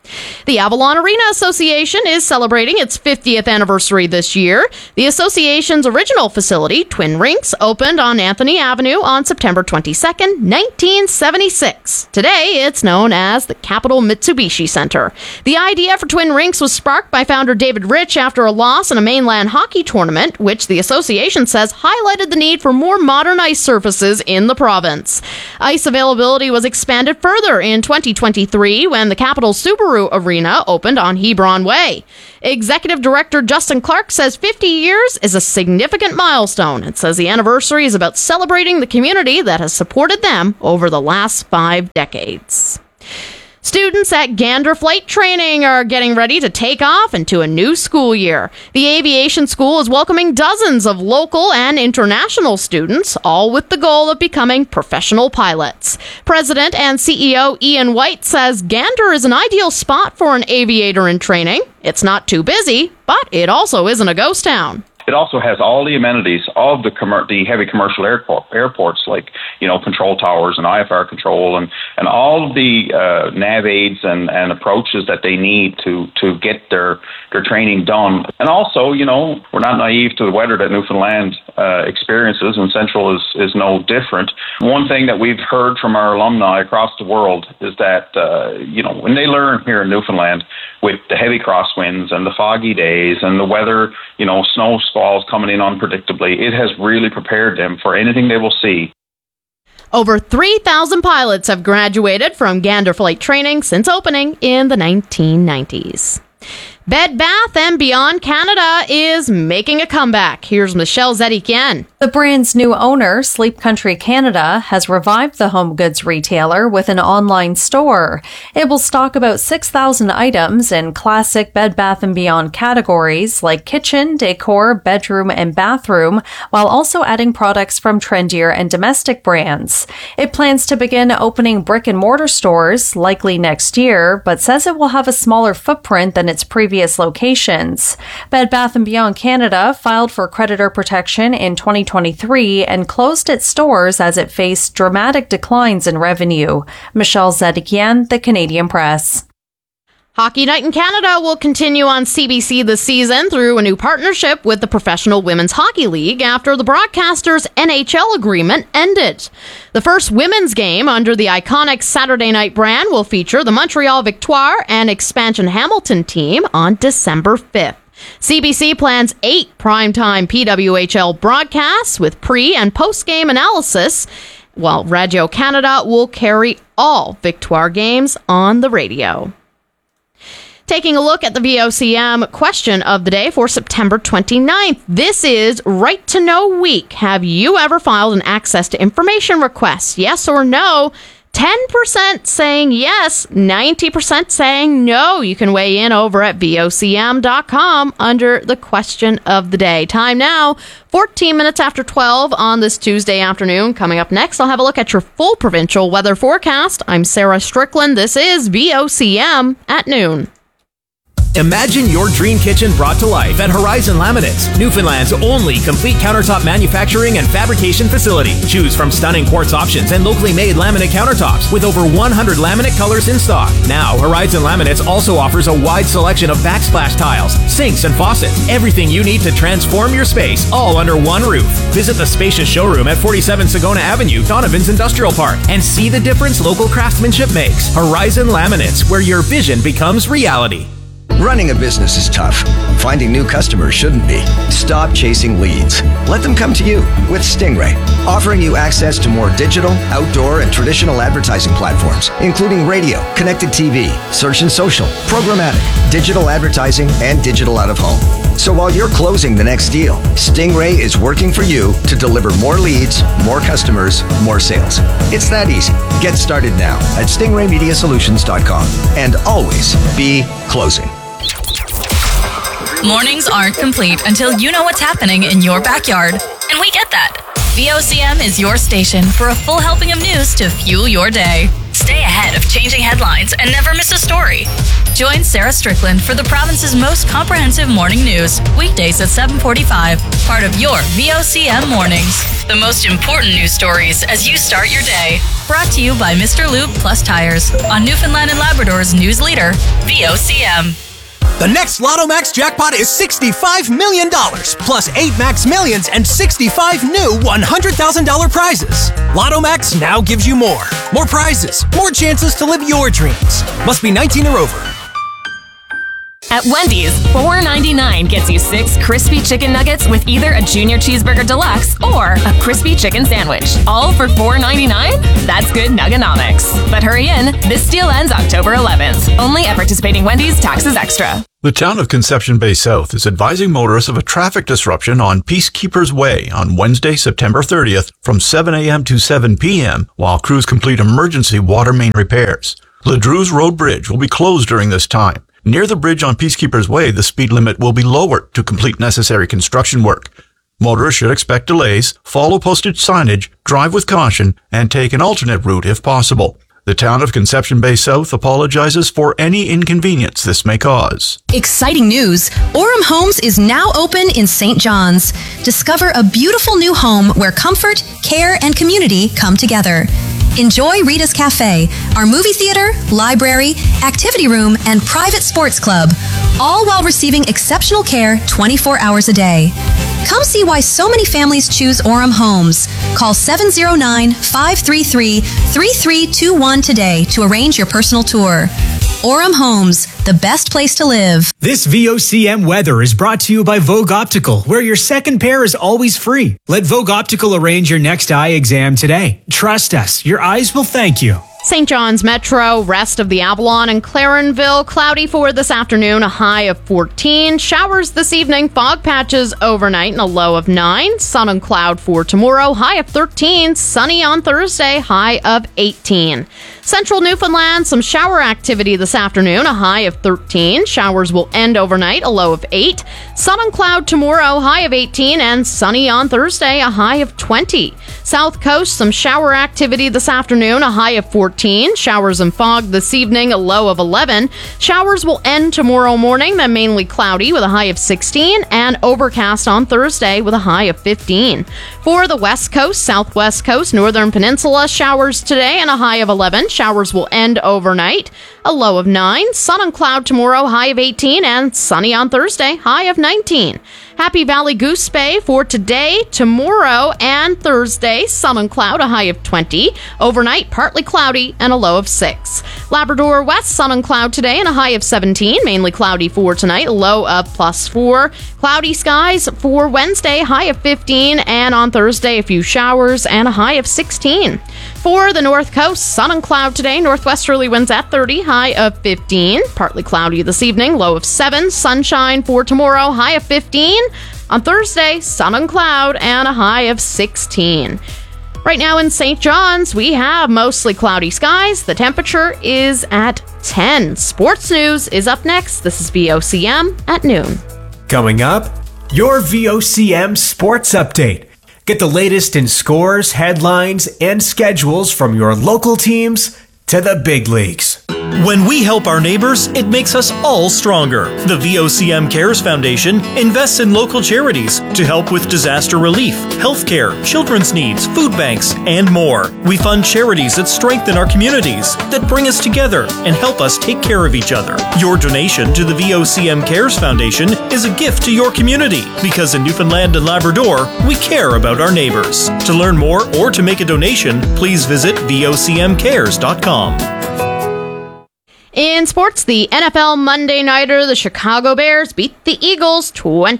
The Avalon Arena Association is celebrating its 50th anniversary this year. The association's original facility, Twin Rinks, opened on Anthony Avenue on September 22nd, 1976. Today, it's known as the Capital Mitsubishi Center. The idea for Twin Rinks was sparked by founder David Rich after a loss in a mainland hockey tournament, which the association says highlighted the need for more modern ice surfaces in the province. Ice availability was expanded further in 2023 when the Capital Subaru Arena opened on Hebron Way. Executive Director Justin Clark says 50 years is a significant milestone and says the anniversary is about celebrating the community that has supported them over the last 5 decades. Students at Gander Flight Training are getting ready to take off into a new school year. The aviation school is welcoming dozens of local and international students, all with the goal of becoming professional pilots. President and CEO Ian White says Gander is an ideal spot for an aviator in training. It's not too busy, but it also isn't a ghost town. It also has all the amenities of the heavy commercial airports, like, control towers and IFR control and all of the nav aids and approaches that they need to get their training done. And also, we're not naive to the weather that Newfoundland experiences, and Central is no different. One thing that we've heard from our alumni across the world is that, when they learn here in Newfoundland with the heavy crosswinds and the foggy days and the weather, snow squalls coming in unpredictably, it has really prepared them for anything they will see. Over 3,000 pilots have graduated from Gander Flight Training since opening in the 1990s. Bed Bath & Beyond Canada is making a comeback. Here's Michelle Zedikian. The brand's new owner, Sleep Country Canada, has revived the home goods retailer with an online store. It will stock about 6,000 items in classic Bed Bath & Beyond categories like kitchen, decor, bedroom, and bathroom, while also adding products from trendier and domestic brands. It plans to begin opening brick-and-mortar stores, likely next year, but says it will have a smaller footprint than its previous locations. Bed Bath & Beyond Canada filed for creditor protection in 2023 and closed its stores as it faced dramatic declines in revenue. Michelle Zedikian, The Canadian Press. Hockey Night in Canada will continue on CBC this season through a new partnership with the Professional Women's Hockey League after the broadcaster's NHL agreement ended. The first women's game under the iconic Saturday Night brand will feature the Montreal Victoire and Expansion Hamilton team on December 5th. CBC plans 8 primetime PWHL broadcasts with pre- and post-game analysis, while Radio Canada will carry all Victoire games on the radio. Taking a look at the VOCM question of the day for September 29th. This is Right to Know Week. Have you ever filed an access to information request? Yes or no? 10% saying yes, 90% saying no. You can weigh in over at VOCM.com under the question of the day. Time now, 14 minutes after 12 on this Tuesday afternoon. Coming up next, I'll have a look at your full provincial weather forecast. I'm Sarah Strickland. This is VOCM at noon. Imagine your dream kitchen brought to life at Horizon Laminates, Newfoundland's only complete countertop manufacturing and fabrication facility. Choose from stunning quartz options and locally made laminate countertops with over 100 laminate colors in stock. Now, Horizon Laminates also offers a wide selection of backsplash tiles, sinks, and faucets. Everything you need to transform your space, all under one roof. Visit the spacious showroom at 47 Sagona Avenue, Donovan's Industrial Park, and see the difference local craftsmanship makes. Horizon Laminates, where your vision becomes reality. Running a business is tough. Finding new customers shouldn't be. Stop chasing leads. Let them come to you with Stingray, offering you access to more digital, outdoor, and traditional advertising platforms, including radio, connected TV, search and social, programmatic, digital advertising, and digital out of home. So while you're closing the next deal, Stingray is working for you to deliver more leads, more customers, more sales. It's that easy. Get started now at stingraymediasolutions.com and always be closing. Mornings aren't complete until you know what's happening in your backyard. And we get that. VOCM is your station for a full helping of news to fuel your day. Stay ahead ahead of changing headlines and never miss a story. Join Sarah Strickland for the province's most comprehensive morning news, weekdays at 7:45, part of your VOCM Mornings. The most important news stories as you start your day. Brought to you by Mr. Lube Plus Tires on Newfoundland and Labrador's news leader, VOCM. The next Lotto Max jackpot is $65 million, plus 8 Max Millions and 65 new $100,000 prizes. Lotto Max now gives you more. More prizes, more chances to live your dreams. Must be 19 or over. At Wendy's, $4.99 gets you 6 crispy chicken nuggets with either a Junior Cheeseburger Deluxe or a crispy chicken sandwich. All for $4.99? That's good nuggonomics. But hurry in, this deal ends October 11th. Only at participating Wendy's, taxes extra. The town of Conception Bay South is advising motorists of a traffic disruption on Peacekeepers Way on Wednesday, September 30th from 7 a.m. to 7 p.m. while crews complete emergency water main repairs. Ledru's Road Bridge will be closed during this time. Near the bridge on Peacekeepers Way, the speed limit will be lowered to complete necessary construction work. Motorists should expect delays, follow posted signage, drive with caution, and take an alternate route if possible. The town of Conception Bay South apologizes for any inconvenience this may cause. Exciting news! Orem Homes is now open in St. John's. Discover a beautiful new home where comfort, care, and community come together. Enjoy Rita's Cafe, our movie theater, library, activity room, and private sports club, all while receiving exceptional care 24 hours a day. Come see why so many families choose Orem Homes. Call 709-533-3321 today to arrange your personal tour. Orem Homes, the best place to live. This VOCM weather is brought to you by Vogue Optical, where your second pair is always free. Let Vogue Optical arrange your next eye exam today. Trust us, your eyes will thank you. St. John's Metro, rest of the Avalon and Clarenville, cloudy for this afternoon, a high of 14. Showers this evening, fog patches overnight and a low of 9. Sun and cloud for tomorrow, high of 13. Sunny on Thursday, high of 18. Central Newfoundland, some shower activity this afternoon, a high of 13. Showers will end overnight, a low of 8. Sun and cloud tomorrow, high of 18, and sunny on Thursday, a high of 20. South Coast, some shower activity this afternoon, a high of 14. Showers and fog this evening, a low of 11. Showers will end tomorrow morning, then mainly cloudy with a high of 16, and overcast on Thursday with a high of 15. For the West Coast, Southwest Coast, Northern Peninsula, showers today and a high of 11. Showers will end overnight, a low of 9. Sun and cloud tomorrow, high of 18, and sunny on Thursday, high of 19. Happy Valley Goose Bay for today, tomorrow, and Thursday. Sun and cloud, a high of 20. Overnight, partly cloudy and a low of 6. Labrador West, sun and cloud today and a high of 17. Mainly cloudy for tonight, a low of +4. Cloudy skies for Wednesday, high of 15. And on Thursday, a few showers and a high of 16. For the North Coast, sun and cloud today, northwesterly winds at 30, high of 15. Partly cloudy this evening, low of 7. Sunshine for tomorrow, high of 15. On Thursday, sun and cloud and a high of 16. Right now in St. John's, we have mostly cloudy skies. The temperature is at 10. Sports news is up next. This is VOCM at noon. Coming up, your VOCM Sports Update. Get the latest in scores, headlines, and schedules from your local teams to the big leagues. When we help our neighbors, it makes us all stronger. The VOCM Cares Foundation invests in local charities to help with disaster relief, healthcare, children's needs, food banks, and more. We fund charities that strengthen our communities, that bring us together and help us take care of each other. Your donation to the VOCM Cares Foundation is a gift to your community, because in Newfoundland and Labrador, we care about our neighbors. To learn more or to make a donation, please visit vocmcares.com. In sports, the NFL Monday Nighter, the Chicago Bears beat the Eagles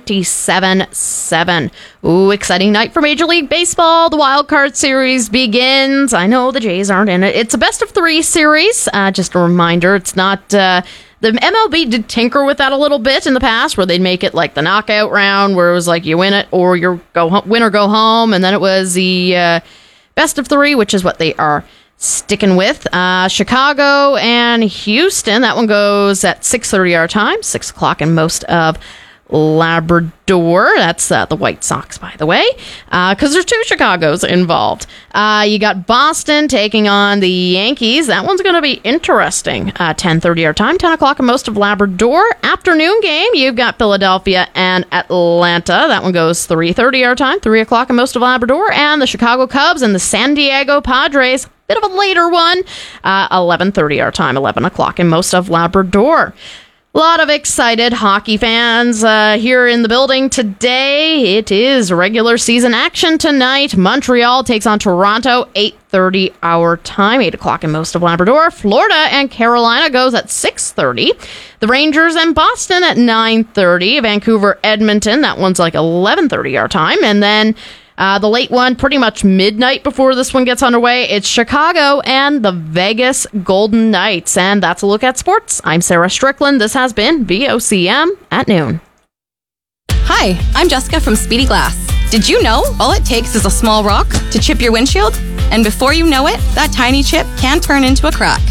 27-7. Ooh, exciting night for Major League Baseball. The Wild Card Series begins. I know the Jays aren't in it. It's a best-of-3 series. Just a reminder, it's not... the MLB did tinker with that a little bit in the past, where they'd make it like the knockout round, where it was like you win it or you win or go home, and then it was the best-of-3, which is what they are sticking with. Chicago and Houston, that one goes at 6:30 our time, 6 o'clock in most of Labrador. That's the White Sox, by the way, because there's 2 Chicagos involved. You got Boston taking on the Yankees. That one's going to be interesting. 10:30 our time, 10 o'clock in most of Labrador. Afternoon game, you've got Philadelphia and Atlanta. That one goes 3:30 our time, 3 o'clock in most of Labrador. And the Chicago Cubs and the San Diego Padres. Bit of a later one, 11:30 our time, 11 o'clock in most of Labrador. A lot of excited hockey fans here in the building today. It is regular season action tonight. Montreal takes on Toronto, 8:30 our time, 8 o'clock in most of Labrador. Florida and Carolina goes at 6:30. The Rangers and Boston at 9:30. Vancouver, Edmonton, that one's like 11:30 our time. And then the late one, pretty much midnight before this one gets underway, it's Chicago and the Vegas Golden Knights. And that's a look at sports. I'm Sarah Strickland. This has been VOCM at noon. Hi, I'm Jessica from Speedy Glass. Did you know all it takes is a small rock to chip your windshield? And before you know it, that tiny chip can turn into a crack.